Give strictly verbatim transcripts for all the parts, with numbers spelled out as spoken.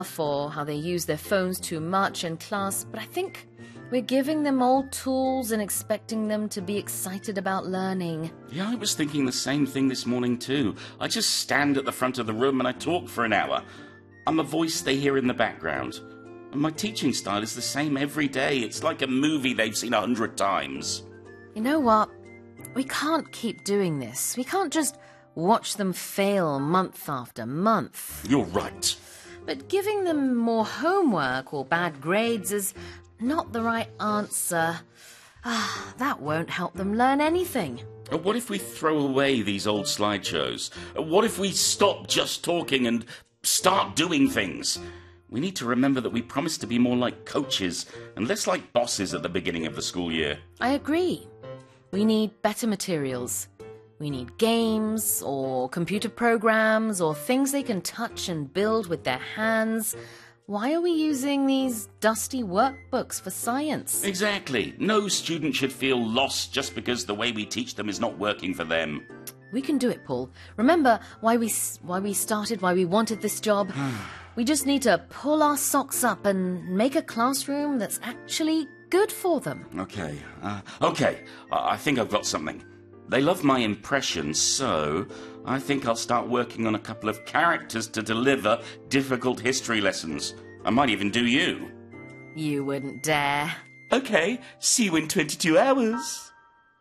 for how they use their phones too much in class, but I think we're giving them all tools and expecting them to be excited about learning. Yeah, I was thinking the same thing this morning too. I just stand at the front of the room and I talk for an hour. I'm a voice they hear in the background. And my teaching style is the same every day. It's like a movie they've seen a hundred times. You know what? We can't keep doing this. We can't just watch them fail month after month. You're right. But giving them more homework or bad grades is not the right answer. Ah, that won't help them learn anything. Uh, What if we throw away these old slideshows? Uh, What if we stop just talking and start doing things? We need to remember that we promised to be more like coaches and less like bosses at the beginning of the school year. I agree. We need better materials. We need games or computer programs or things they can touch and build with their hands. Why are we using these dusty workbooks for science? Exactly. No student should feel lost just because the way we teach them is not working for them. We can do it, Paul. Remember why we s- why we started, why we wanted this job? We just need to pull our socks up and make a classroom that's actually good for them. Okay, uh, okay. I I think I've got something. They love my impressions, so I think I'll start working on a couple of characters to deliver difficult history lessons. I might even do you. You wouldn't dare. Okay, see you in twenty-two hours.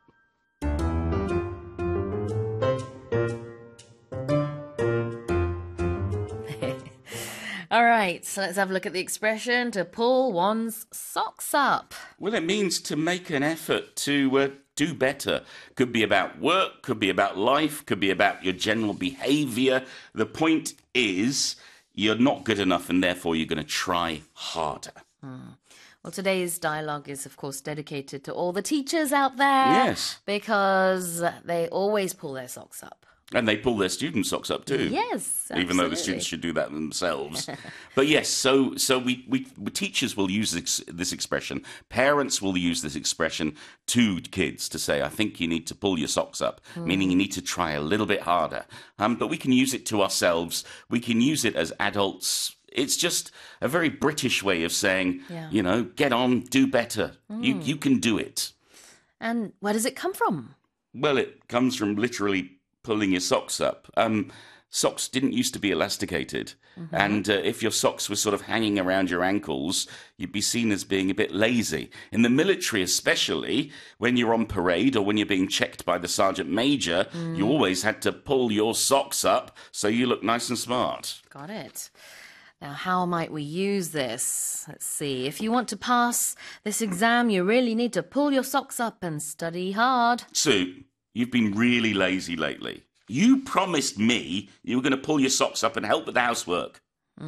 All right, so let's have a look at the expression to pull one's socks up. Well, it means to make an effort to uh, do better. Could be about work, could be about life, could be about your general behaviour. The point is, you're not good enough and therefore you're going to try harder. Well, today's dialogue is, of course, dedicated to all the teachers out there. Yes. Because they always pull their socks up. And they pull their student socks up too. Yes, Even though the absolutely. students should do that themselves. But yes, so so we, we teachers will use this, this expression. Parents will use this expression to kids to say, I think you need to pull your socks up, meaning you need to try a little bit harder. Um, but we can use it to ourselves. We can use it as adults. It's just a very British way of saying, Yeah. you know, get on, do better. You You can do it. And where does it come from? Well, it comes from literally pulling your socks up. Um, socks didn't used to be elasticated. And uh, if your socks were sort of hanging around your ankles, you'd be seen as being a bit lazy. In the military especially, when you're on parade or when you're being checked by the sergeant major, you always had to pull your socks up so you look nice and smart. Got it. Now, how might we use this? Let's see. If you want to pass this exam, you really need to pull your socks up and study hard. Sue, you've been really lazy lately. You promised me you were going to pull your socks up and help with the housework.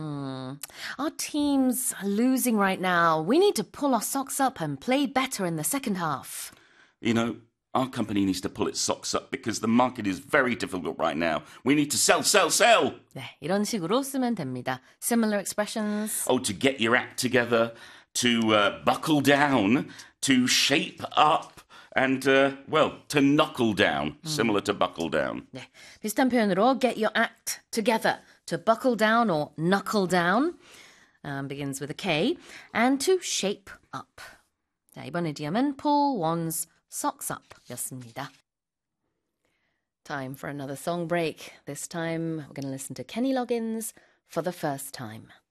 Our team's losing right now. We need to pull our socks up and play better in the second half. You know, our company needs to pull its socks up because the market is very difficult right now. We need to sell, sell, sell. 네, 이런 식으로 쓰면 됩니다. Similar expressions. Oh, to get your act together, to uh, buckle down, to shape up, and, uh, well, to knuckle down, similar to buckle down. 네, 비슷한 표현으로 get your act together. To buckle down or knuckle down um, begins with a K. And to shape up. 자, 이번 이디엄은 pull one's socks up 였습니다. Time for another song break. This time we're going to listen to Kenny Loggins for the first time.